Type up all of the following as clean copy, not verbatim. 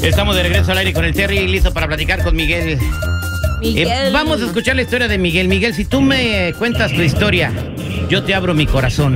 Estamos de regreso al aire con el Terry, listo para platicar con Miguel. Vamos a escuchar la historia de Miguel. Miguel, si tú me cuentas tu historia, yo te abro mi corazón.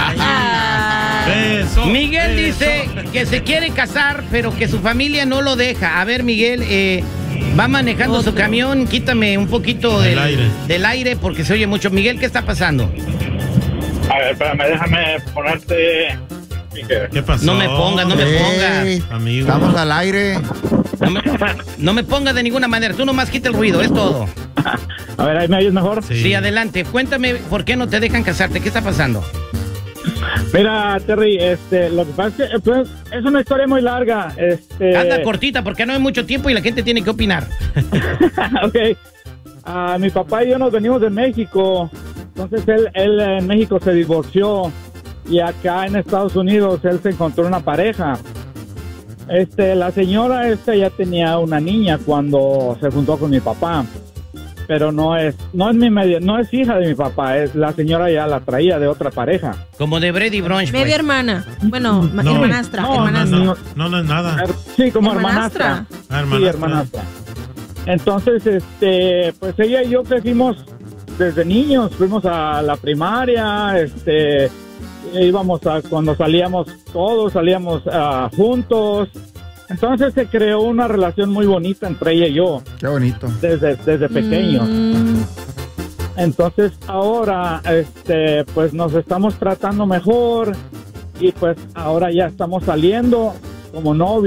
Miguel dice que se quiere casar, pero que su familia no lo deja. A ver, Miguel, va manejando su camión. Quítame un poquito del aire porque se oye mucho. Miguel, ¿qué está pasando? A ver, espérame, déjame ponerte... ¿Qué pasó? No me pongas. Amigo. Estamos al aire. No me pongas de ninguna manera. Tú nomás quita el ruido, es todo. A ver, ¿ahí me oyes mejor? Sí, adelante. Cuéntame por qué no te dejan casarte. ¿Qué está pasando? Mira, Terry, lo que pasa es que pues, es una historia muy larga. Anda cortita porque no hay mucho tiempo y la gente tiene que opinar. Ok. Mi papá y yo nos venimos de México. Entonces él en México se divorció. Y acá en Estados Unidos él se encontró una pareja. La señora ya tenía una niña cuando se juntó con mi papá. Pero no es hija de mi papá, la señora ya la traía de otra pareja. Como de Brady Brunch, media hermana. Bueno, hermanastra. No es nada. Sí, como hermanastra. Sí, hermanastra. Entonces, pues ella y yo crecimos desde niños, fuimos a la primaria, íbamos cuando salíamos juntos. Entonces se creó una relación muy bonita entre ella y yo. Qué bonito. Desde pequeños. Entonces ahora, pues nos estamos tratando mejor y pues ahora ya estamos saliendo como novios.